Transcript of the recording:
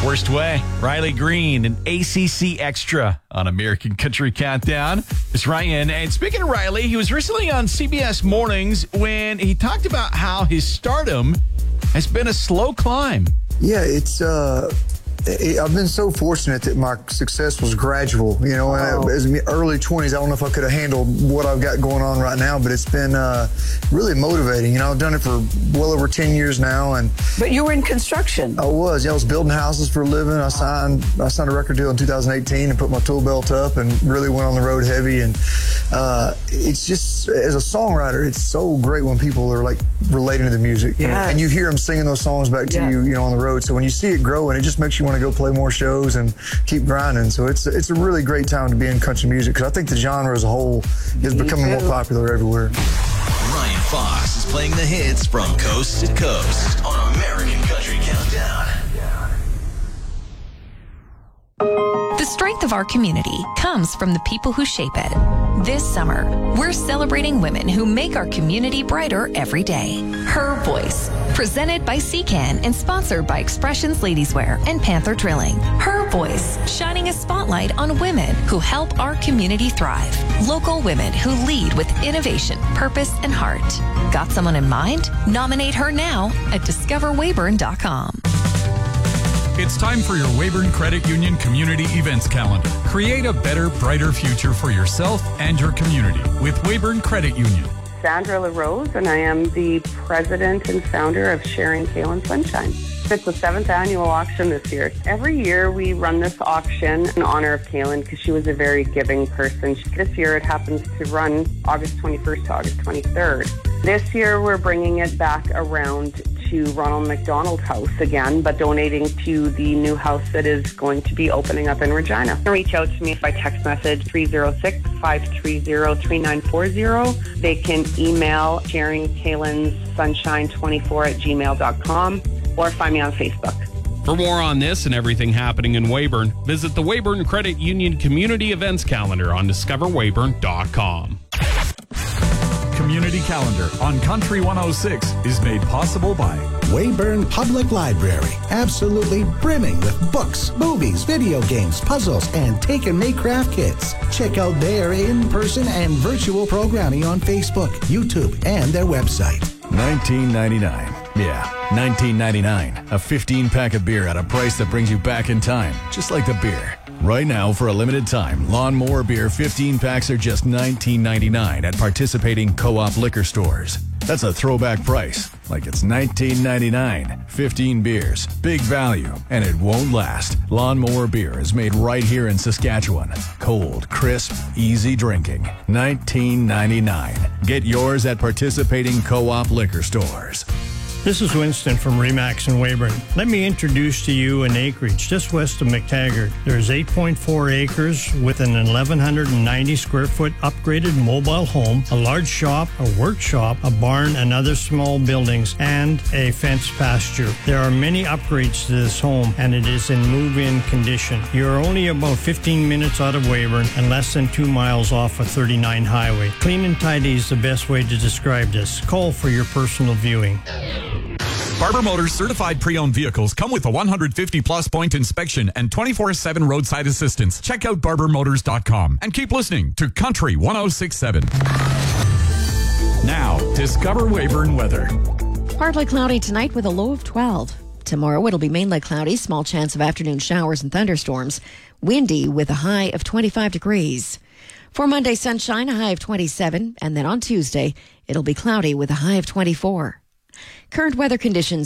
worst way. Riley Green and ACC Extra on American Country Countdown. It's Ryan. And speaking of Riley, he was recently on CBS Mornings when he talked about how his stardom has been a slow climb. Yeah, I've been so fortunate that my success was gradual. You know, as early 20s, I don't know if I could have handled what I've got going on right now, but it's been really motivating. You know, I've done it for well over 10 years now. But you were in construction. I was. Yeah, I was building houses for a living. I signed a record deal in 2018 and put my tool belt up and really went on the road heavy. And it's just, as a songwriter, it's so great when people are like relating to the music. Yes. And you hear them singing those songs back to you, you know, on the road. So when you see it grow, and it just makes you want to go play more shows and keep grinding. So it's a really great time to be in country music, because I think the genre as a whole is becoming more popular everywhere. Ryan Fox is playing the hits from coast to coast on American Country Countdown. The strength of our community comes from the people who shape it. This summer, we're celebrating women who make our community brighter every day. Her Voice, presented by CCAN and sponsored by Expressions Ladieswear and Panther Drilling. Her Voice, shining a spotlight on women who help our community thrive. Local women who lead with innovation, purpose, and heart. Got someone in mind? Nominate her now at discoverweyburn.com. It's time for your Weyburn Credit Union Community Events Calendar. Create a better, brighter future for yourself and your community with Weyburn Credit Union. Sandra LaRose, and I am the president and founder of Sharing Kaylin Sunshine. It's the 7th annual auction this year. Every year we run this auction in honor of Kaylin because she was a very giving person. This year it happens to run August 21st to August 23rd. This year we're bringing it back around to Ronald McDonald House again, but donating to the new house that is going to be opening up in Regina. Reach out to me by text message 306-530-3940. They can email sharingkaylinsunshine24@gmail.com or find me on Facebook. For more on this and everything happening in Weyburn, visit the Weyburn Credit Union Community Events Calendar on discoverweyburn.com. Community Calendar on Country 106 is made possible by Weyburn Public Library, absolutely brimming with books, movies, video games, puzzles, and take-and-make craft kits. Check out their in-person and virtual programming on Facebook, YouTube, and their website. $19.99. Yeah, $19.99. A 15-pack of beer at a price that brings you back in time, just like the beer. Right now, for a limited time, Lawnmower Beer 15 packs are just $19.99 at participating co-op liquor stores. That's a throwback price, like it's $19.99. 15 beers, big value, and it won't last. Lawnmower Beer is made right here in Saskatchewan. Cold, crisp, easy drinking. $19.99. Get yours at participating co-op liquor stores. This is Winston from Remax in Weyburn. Let me introduce to you an acreage just west of McTaggart. There's 8.4 acres with an 1,190 square foot upgraded mobile home, a large shop, a workshop, a barn, and other small buildings, and a fenced pasture. There are many upgrades to this home, and it is in move-in condition. You're only about 15 minutes out of Weyburn and less than 2 miles off of 39 Highway. Clean and tidy is the best way to describe this. Call for your personal viewing. Barber Motors certified pre-owned vehicles come with a 150-plus point inspection and 24/7 roadside assistance. Check out barbermotors.com and keep listening to Country 106.7. Now, discover Weyburn weather. Partly cloudy tonight with a low of 12. Tomorrow it'll be mainly cloudy, small chance of afternoon showers and thunderstorms. Windy with a high of 25 degrees. For Monday, sunshine, a high of 27. And then on Tuesday, it'll be cloudy with a high of 24. Current weather conditions